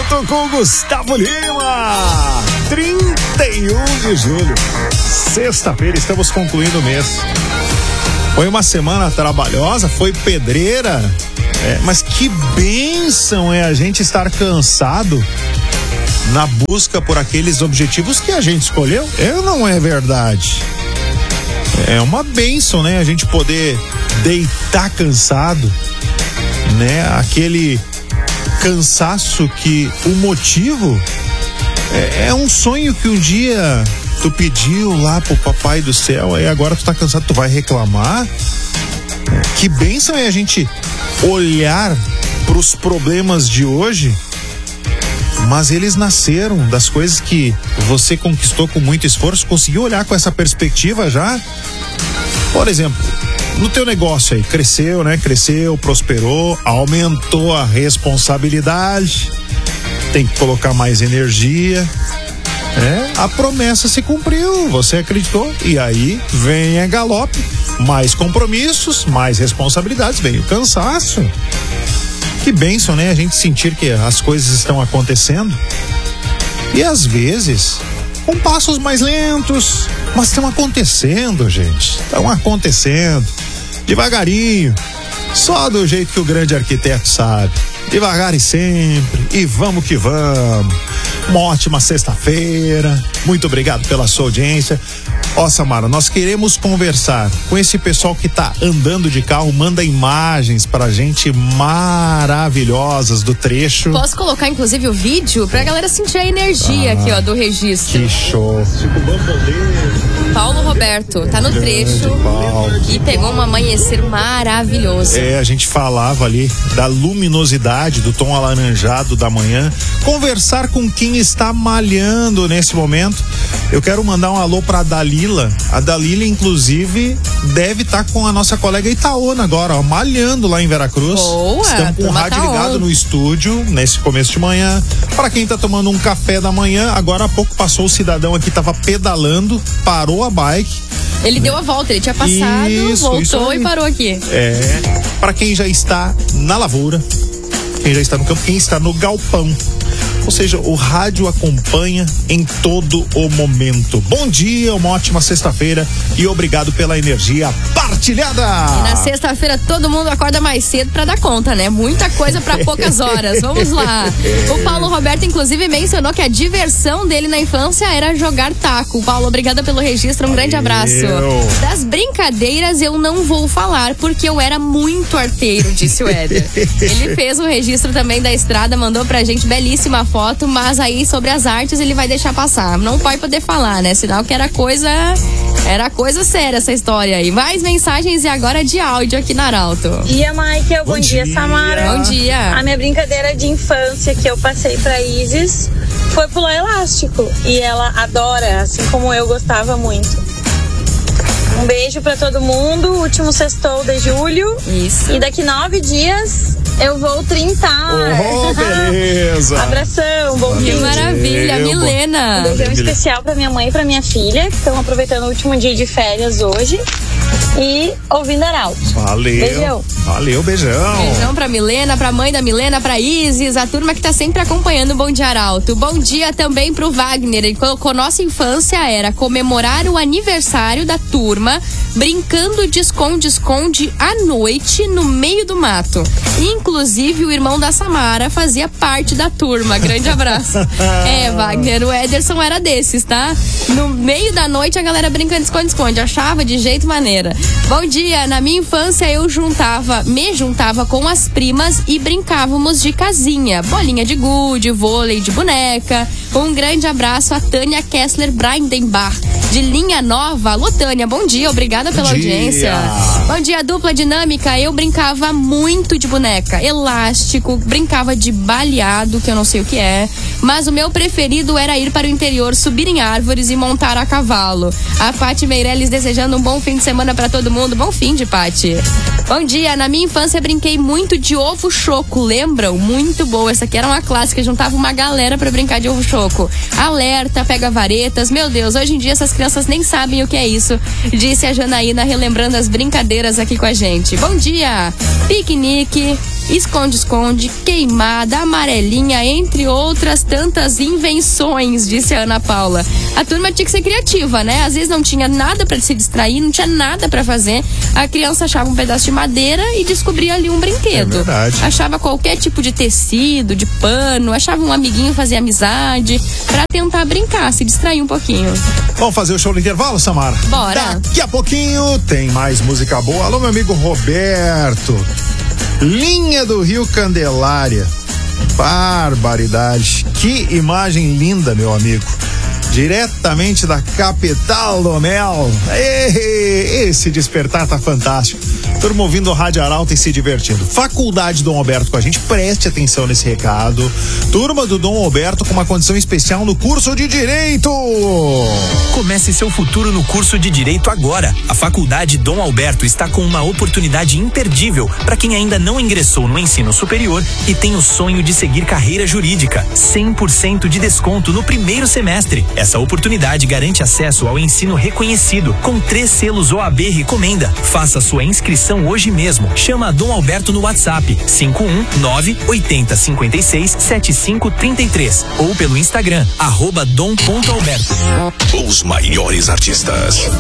junto com o Gustavo Lima. 31 de julho, sexta-feira, estamos concluindo o mês. Foi uma semana trabalhosa, foi pedreira, mas que bênção é a gente estar cansado na busca por aqueles objetivos que a gente escolheu. Não é verdade? É uma bênção, né? A gente poder deitar cansado, né? Aquele cansaço que o motivo é um sonho que um dia tu pediu lá pro papai do céu, aí agora tu tá cansado, tu vai reclamar. Que bênção é a gente olhar pros problemas de hoje, mas eles nasceram das coisas que você conquistou com muito esforço. Conseguiu olhar com essa perspectiva já? Por exemplo, no teu negócio aí, cresceu, né? Cresceu, prosperou, aumentou a responsabilidade, tem que colocar mais energia. A promessa se cumpriu, você acreditou, e aí vem a galope, mais compromissos, mais responsabilidades, vem o cansaço. Que bênção, né? A gente sentir que as coisas estão acontecendo, e às vezes com passos mais lentos, mas estão acontecendo, gente, estão acontecendo devagarinho, só do jeito que o grande arquiteto sabe, devagar e sempre, e vamos que vamos. Uma ótima sexta-feira, muito obrigado pela sua audiência. Ó, Samara, nós queremos conversar com esse pessoal que tá andando de carro, manda imagens pra gente maravilhosas do trecho. Posso colocar inclusive o vídeo pra galera sentir a energia aqui, ó, do registro. Que show. Paulo Roberto tá no trecho e pegou um amanhecer maravilhoso. A gente falava ali da luminosidade, do tom alaranjado da manhã. Conversar com quem está malhando nesse momento. Eu quero mandar um alô pra Dalila. A Dalila, inclusive, deve estar com a nossa colega Itaona agora, ó, malhando lá em Veracruz. Boa, estamos com o rádio ligado no estúdio nesse começo de manhã. Para quem tá tomando um café da manhã, agora há pouco passou o cidadão aqui, tava pedalando, parou a bike. Ele deu a volta, ele tinha passado, voltou e parou aqui. Para quem já está na lavoura, quem já está no campo, quem está no galpão. Ou seja, o rádio acompanha em todo o momento. Bom dia, uma ótima sexta-feira e obrigado pela energia partilhada. E na sexta-feira todo mundo acorda mais cedo pra dar conta, né? Muita coisa pra poucas horas. Vamos lá. O Paulo Roberto, inclusive, mencionou que a diversão dele na infância era jogar taco. Paulo, obrigada pelo registro, um grande abraço. Das brincadeiras eu não vou falar, porque eu era muito arteiro, disse o Éder. Ele fez um registro também da estrada, mandou pra gente belíssima foto, mas aí sobre as artes ele vai deixar passar. Não vai poder falar, né? Sinal que era coisa séria essa história aí. Mais mensagens e agora de áudio aqui na Arauto. Bom dia, Michael. Bom dia, Samara. Bom dia. A minha brincadeira de infância que eu passei pra Isis foi pular elástico. E ela adora, assim como eu gostava muito. Um beijo pra todo mundo. Último sextou de julho. Isso. E daqui 9 dias eu vou 30. Oh, beleza. Abração, bom dia. Que maravilha, Milena. Um beijão especial pra minha mãe e pra minha filha, que estão aproveitando o último dia de férias hoje. E ouvindo Arauto. Valeu. Beijão. Valeu, beijão. Beijão pra Milena, pra mãe da Milena, pra Isis, a turma que tá sempre acompanhando o Bom Dia Arauto. Bom dia também pro Wagner. Ele colocou: nossa infância era comemorar o aniversário da turma, brincando de esconde-esconde à noite no meio do mato. Inclusive o irmão da Samara fazia parte da turma. Grande abraço. Wagner, o Ederson era desses, tá? No meio da noite a galera brincando de esconde-esconde, achava de jeito maneira. Bom dia, na minha infância eu me juntava com as primas e brincávamos de casinha, bolinha de gude, vôlei de boneca. Um grande abraço a Tânia Kessler Brandenbach, de Linha Nova. Alô, Tânia, bom dia, obrigada pela audiência. Bom dia, dupla dinâmica. Eu brincava muito de boneca, elástico, brincava de baleado, que eu não sei o que é, mas o meu preferido era ir para o interior, subir em árvores e montar a cavalo. A Paty Meirelles desejando um bom fim de semana para todo mundo. Bom fim de Paty. Bom dia, na minha infância brinquei muito de ovo choco, lembram? Muito boa, essa aqui era uma clássica, juntava uma galera pra brincar de ovo choco. Alerta, pega varetas, meu Deus, hoje em dia essas crianças nem sabem o que é isso, disse a Janaína, relembrando as brincadeiras aqui com a gente. Bom dia, piquenique esconde-esconde, queimada, amarelinha, entre outras tantas invenções, disse a Ana Paula. A turma tinha que ser criativa, né? Às vezes não tinha nada pra se distrair, não tinha nada pra fazer. A criança achava um pedaço de madeira e descobria ali um brinquedo. É verdade. Achava qualquer tipo de tecido, de pano, achava um amiguinho fazer amizade pra tentar brincar, se distrair um pouquinho. Vamos fazer o show no intervalo, Samara? Bora. Daqui a pouquinho tem mais música boa. Alô, meu amigo Roberto. Linha do Rio Candelária. Barbaridade. Que imagem linda, meu amigo. Diretamente da capital do mel. Esse despertar tá fantástico. Turma ouvindo o Rádio Arauto e se divertindo. Faculdade Dom Alberto com a gente, preste atenção nesse recado. Turma do Dom Alberto com uma condição especial no curso de Direito. Comece seu futuro no curso de Direito agora. A Faculdade Dom Alberto está com uma oportunidade imperdível para quem ainda não ingressou no ensino superior e tem o sonho de seguir carreira jurídica. 100% de desconto no primeiro semestre. Essa oportunidade garante acesso ao ensino reconhecido com 3 selos OAB Recomenda. Faça sua inscrição hoje mesmo. Chama a Dom Alberto no WhatsApp 519-8056-7533 ou pelo Instagram @dom.alberto. Os maiores artistas.